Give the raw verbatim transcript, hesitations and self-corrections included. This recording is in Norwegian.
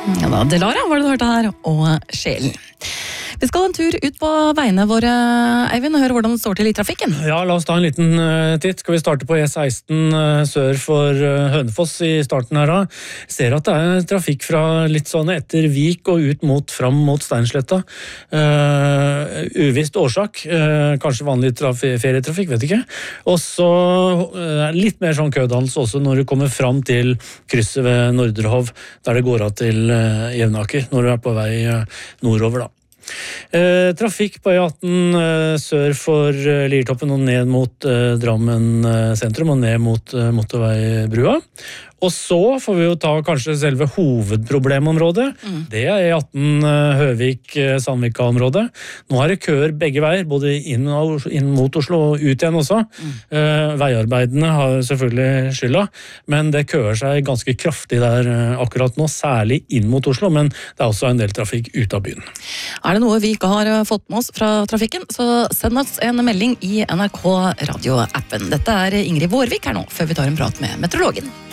Ja da, Delara var det du hørte her, og Sjelen. Vi skal en tur ut på veiene våre, Eivind, og høre hvordan det står til i trafikken. Ja, la oss ta en liten uh, titt. Skal vi starte på E seksten uh, sør for uh, Hønefoss i starten her da. Ser at det er trafikk fra litt sånn etter Vik og ut mot, fram mot Steinsletta. Uh, uvisst årsak, uh, kanskje vanlig trafi- ferietrafikk, vet ikke. Og så uh, litt mer sånn kødans også når du kommer fram til krysset ved Nordrehov, der det går av til uh, Jevnaker, når du er på vei uh, nordover da. Eh, trafikk på E atten eh, sør for eh, Liertoppen og ned mot eh, Drammen eh, sentrum og ned mot eh, motorveibrua. Og så får vi jo ta kanskje selve hovedproblemområdet. Mm. Det er E atten eh, Høvik-Sandvika-området. Nå er det køer begge veier, både inn, og, inn mot Oslo og ut igjen også. Mm. Eh, veiarbeidene har selvfølgelig skylda, men det køer seg ganske kraftig der eh, akkurat nå, særlig inn mot Oslo, men det er også en del trafikk ut av byen. Er det noe vi ikke har fått med oss fra trafikken, så send oss en melding i N R K Radio-appen. Dette er Ingrid Vårvik her nå, før vi tar en prat med meteorologen.